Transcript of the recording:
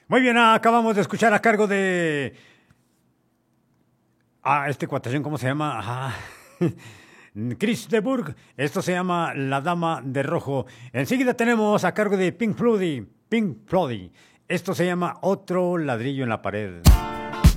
Muy bien, acabamos de escuchar a cargo de... este cuatación, ¿cómo se llama? Chris de Burgh. Esto se llama La Dama de Rojo. Enseguida tenemos a cargo de Pink Floyd. Pink Floyd. Esto se llama Otro ladrillo en la pared.